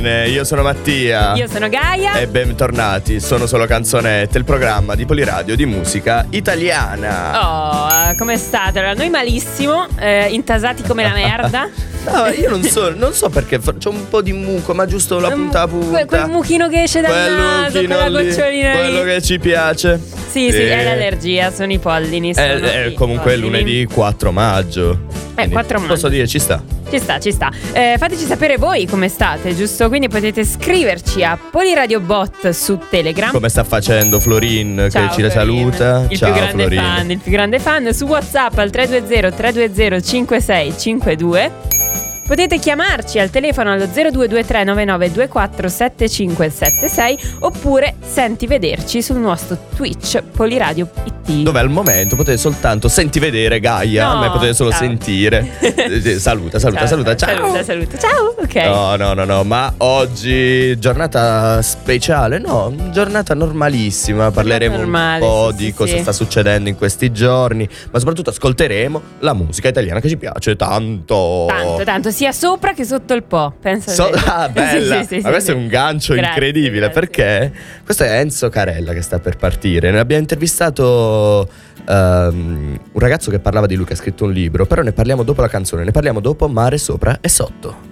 Io sono Mattia. Io sono Gaia. E bentornati, Sono Solo Canzonette, il programma di Poliradio di musica italiana. Oh, come state? Allora, noi malissimo, intasati come la merda. No, io non so perché c'ho un po' di muco, ma giusto la punta. Quel muchino che esce dal naso, quella gocciolina lì. Quello che ci piace. Sì, è l'allergia, sono i pollini. Comunque è lunedì 4 maggio. 4 maggio. Posso dire, ci sta. Ci sta. Fateci sapere voi come state, giusto? Quindi potete scriverci a Poliradiobot su Telegram. Come sta facendo Florin, Ciao, che ci Florin. saluta. Ciao Florin. Il più grande fan. Su WhatsApp al 320-320-5652. Potete chiamarci al telefono allo 0223 9924 7576 oppure senti vederci sul nostro Twitch Poliradio IT. Dove al momento potete soltanto senti vedere Gaia, No, a me potete solo ciao. sentire. Saluta. Ciao. Ciao, ok. No, ma oggi giornata speciale, no, giornata normalissima. Parleremo normale, un po' sì, di sì, cosa sì. sta succedendo in questi giorni, ma soprattutto ascolteremo la musica italiana che ci piace tanto. Tanto, sia sopra che sotto il Po. Pensa Bella. Sì, Ma questo è un gancio Grazie, incredibile, grazie. perché questo è Enzo Carella che sta per partire. Ne abbiamo intervistato un ragazzo che parlava di lui, che ha scritto un libro, però ne parliamo dopo la canzone, ne parliamo dopo Mare sopra e sotto.